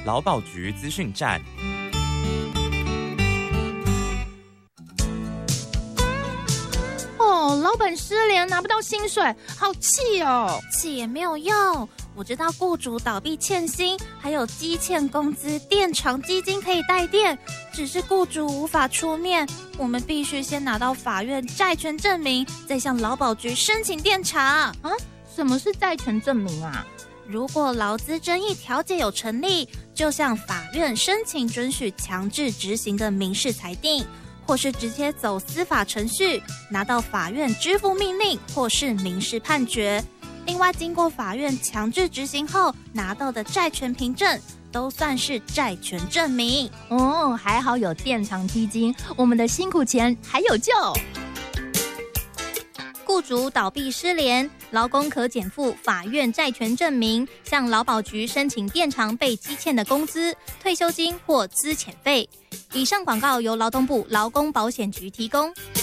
劳保局资讯站。 老板失联拿不到薪水，好气哦！ 气也没有用，我知道雇主倒闭欠薪，还有积欠工资垫偿基金可以代垫，只是雇主无法出面，我们必须先拿到法院债权证明，再向劳保局申请垫偿。 啊？什么是债权证明啊？ 如果劳资争议调解有成立，就向法院申请准许强制执行的民事裁定，或是直接走司法程序，拿到法院支付命令或是民事判决。另外，经过法院强制执行后拿到的债权凭证，都算是债权证明。 还好有垫偿基金，我们的辛苦钱还有救。 雇主倒闭失联，劳工可减负法院债权证明，向劳保局申请垫偿被积欠的工资、退休金或资遣费。以上广告由劳动部劳工保险局提供。